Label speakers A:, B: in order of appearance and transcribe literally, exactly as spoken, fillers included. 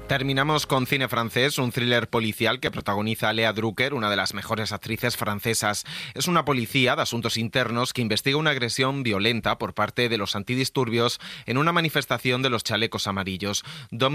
A: Terminamos con cine francés, un thriller policial que protagoniza Léa Drucker, una de las mejores actrices francesas. Es una policía de asuntos internos que investiga una agresión violenta por parte de los antidisturbios en una manifestación de los chalecos amarillos.